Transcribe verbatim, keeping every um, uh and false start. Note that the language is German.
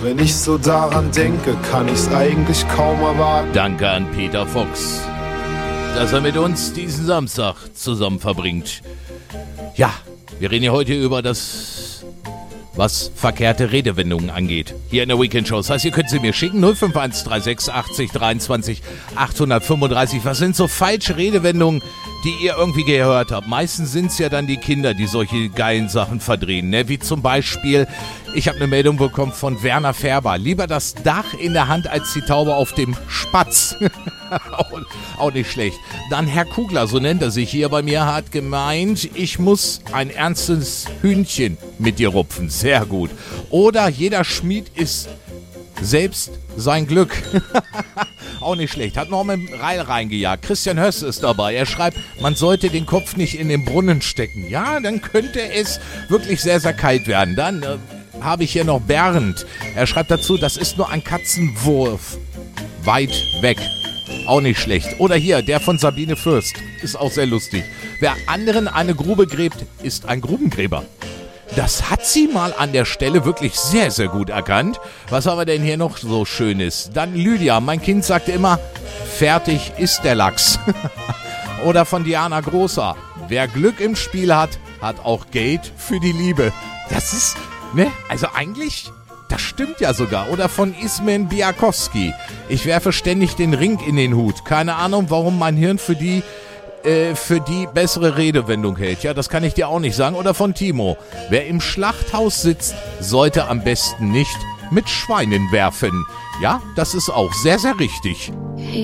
Wenn ich so daran denke, kann ich's eigentlich kaum erwarten. Danke an Peter Fox, dass er mit uns diesen Samstag zusammen verbringt. Ja, wir reden hier heute über das, was verkehrte Redewendungen angeht, hier in der Weekend Show. Das heißt, ihr könnt sie mir schicken, null fünf eins drei sechs achtzig dreiundzwanzig achthundertfünfunddreißig. Was sind so falsche Redewendungen, die ihr irgendwie gehört habt? Meistens sind es ja dann die Kinder, die solche geilen Sachen verdrehen, ne? Wie zum Beispiel, ich habe eine Meldung bekommen von Werner Färber. Lieber das Dach in der Hand als die Taube auf dem Spatz. auch, auch nicht schlecht. Dann Herr Kugler, so nennt er sich hier bei mir, hat gemeint, ich muss ein ernstes Hühnchen mit dir rupfen. Sehr gut. Oder jeder Schmied ist selbst sein Glück. Auch nicht schlecht. Hat noch mit dem Reil reingejagt. Christian Höss ist dabei. Er schreibt, man sollte den Kopf nicht in den Brunnen stecken. Ja, dann könnte es wirklich sehr, sehr kalt werden. Dann äh, habe ich hier noch Bernd. Er schreibt dazu, das ist nur ein Katzenwurf. Weit weg. Auch nicht schlecht. Oder hier, der von Sabine Fürst. Ist auch sehr lustig. Wer anderen eine Grube gräbt, ist ein Grubengräber. Das hat sie mal an der Stelle wirklich sehr, sehr gut erkannt. Was haben wir denn hier noch so Schönes? Dann Lydia, mein Kind sagte immer, fertig ist der Lachs. Oder von Diana Großer, wer Glück im Spiel hat, hat auch Geld für die Liebe. Das ist, ne, also eigentlich, das stimmt ja sogar. Oder von Ismen Biakowski, ich werfe ständig den Ring in den Hut. Keine Ahnung, warum mein Hirn für die für die bessere Redewendung hält. Ja, das kann ich dir auch nicht sagen. Oder von Timo. Wer im Schlachthaus sitzt, sollte am besten nicht mit Schweinen werfen. Ja, das ist auch sehr, sehr richtig.